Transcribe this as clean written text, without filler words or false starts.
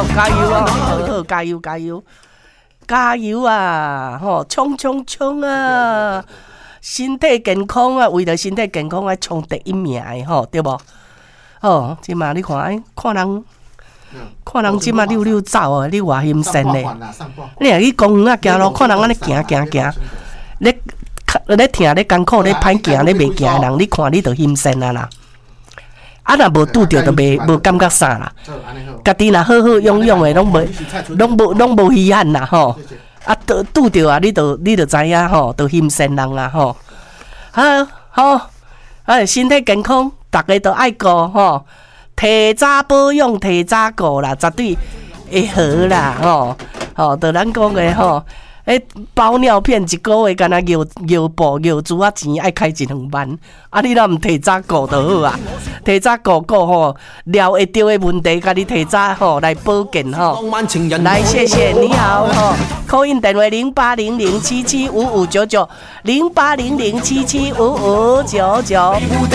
好，加油啊！好，加油，加油，加油啊！吼，冲冲冲啊！身体健康啊，为了身体健康啊，冲第一名的吼，对不？哦，即嘛你看，看人即嘛溜溜走啊，你偌힘神嘞！你若去公园啊行路，看人安尼行，咧听咧艰苦咧歹行咧袂行的人，你看你就힘神啊啦！啊，若无拄着就无感觉啥啦。家己若好好勇勇的，拢无遗憾啦吼。啊，拄着啊，你就知影吼，就힘神人啦吼。好，身体健康，大家都爱顾吼。提早保养，提早顾啦，绝对会好啦吼。就咱讲的吼。包尿片一个月，敢若尿布、尿珠啊钱爱开1-2万，啊你若毋提早顾就好啊，提早顾吼，了会着的问题，家己提早吼来保健吼。来，谢谢，你好吼，call in电话0800775599，0800775599。